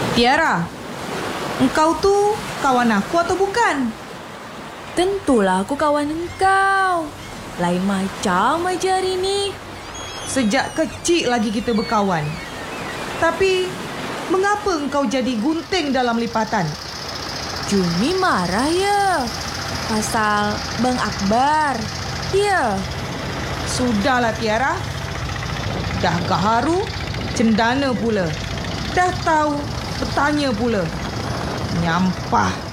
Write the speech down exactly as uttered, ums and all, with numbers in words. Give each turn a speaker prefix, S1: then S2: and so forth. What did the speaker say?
S1: Tiara, engkau tu kawan aku atau bukan?
S2: Tentulah aku kawan engkau. Lain macam aja hari ni.
S1: Sejak kecil lagi kita berkawan. Tapi, mengapa engkau jadi gunting dalam lipatan?
S2: Jumi marah ya. Pasal Bang Akbar. Ya.
S1: Sudahlah Tiara. Dah gaharu, cendana pula. Dah tahu, bertanya pula. Nyampah.